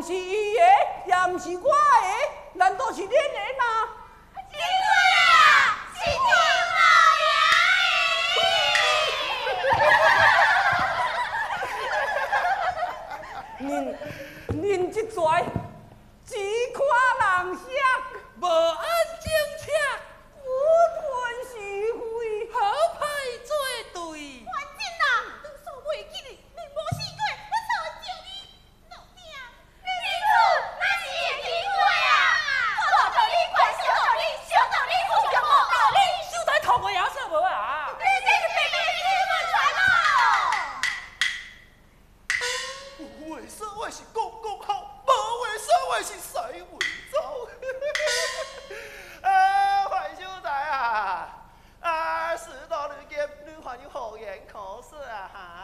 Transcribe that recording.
毋是伊的，也毋是我的，难道是恁的吗？ 是我啊，是恁这跩只看人色，无按正策，不分是非，好歹做对。 反正啊，你所袂记的，你无试过，我怎会叫你老囝？你错，那是会机会啊！大道理怪小道理，小道理不是无道理。 就在头个牙色无啊？ 你这是白白欺负传哦！ 有话说我是公公好，无话说我是西文走。范秀才啊，师徒二见，你还有好言可说啊哈！